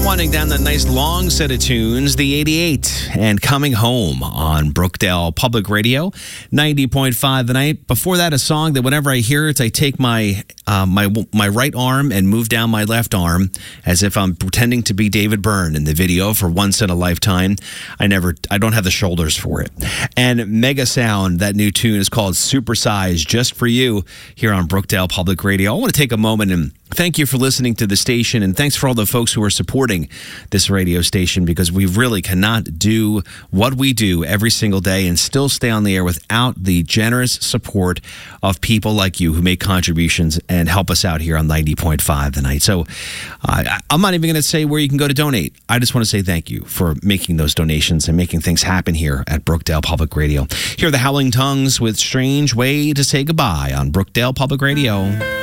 winding down that nice long set of tunes, the 88 and Coming Home on Brookdale Public Radio, 90.5 The Night. Before that, a song that whenever I hear it, I take my right arm and move down my left arm as if I'm pretending to be David Byrne in the video for Once in a Lifetime. I don't have the shoulders for it. And Mega Sound, that new tune is called Supersize, just for you here on Brookdale Public Radio. I want to take a moment and thank you for listening to the station, and thanks for all the folks who are supporting this radio station, because we really cannot do what we do every single day and still stay on the air without the generous support of people like you who make contributions and help us out here on 90.5 The Night. So I'm not even going to say where you can go to donate. I just want to say thank you for making those donations and making things happen here at Brookdale Public Radio. Here are the Howling Tongues with Strange Way to Say Goodbye on Brookdale Public Radio.